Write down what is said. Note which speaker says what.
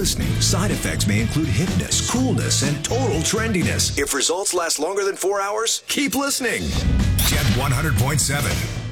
Speaker 1: listening, side effects may include hipness, coolness, and total trendiness. If results last longer than 4 hours, keep listening. Jet 100.7.